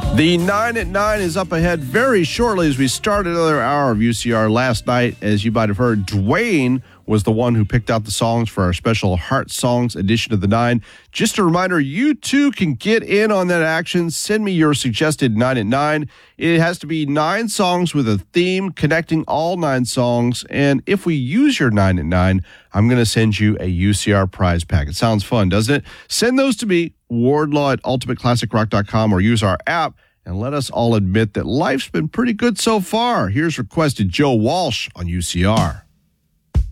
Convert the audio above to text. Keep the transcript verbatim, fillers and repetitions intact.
The nine at nine is up ahead very shortly as we start another hour of U C R. Last night, as you might have heard, Dwayne was the one who picked out the songs for our special Heart Songs edition of the nine. Just a reminder, you too can get in on that action. Send me your suggested nine at nine. It has to be nine songs with a theme connecting all nine songs. And if we use your nine at nine, I'm going to send you a U C R prize pack. It sounds fun, doesn't it? Send those to me, Wardlaw at ultimate classic rock dot com, or use our app. And let us all admit that life's been pretty good so far. Here's requested Joe Walsh on U C R.